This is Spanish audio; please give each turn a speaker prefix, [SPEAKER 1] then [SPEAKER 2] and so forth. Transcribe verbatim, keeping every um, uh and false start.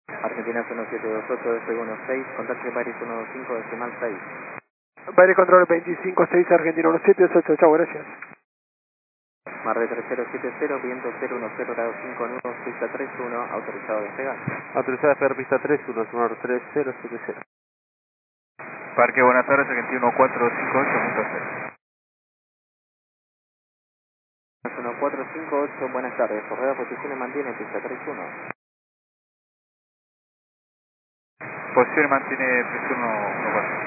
[SPEAKER 1] Argentina uno siete dos ocho, F uno seis, contacto Paris uno dos cinco, decimal seis.
[SPEAKER 2] Baile control veinticinco seis, Argentina uno siete dos ocho, chao, gracias.
[SPEAKER 1] Mar de tres cero siete cero, viento cero uno cero, grado cinco nueve, pista tres uno, autorizado a despegar.
[SPEAKER 3] Autorizado a despegar pista tres uno, sonoro tres cero siete cero.
[SPEAKER 4] Parque Buenas tardes, Argentina uno cuatro cinco ocho, punto cero.
[SPEAKER 1] uno cuatro cinco ocho, buenas tardes, correo de posiciones mantiene pista tres uno.
[SPEAKER 4] Posición mantiene tres uno uno cuatro.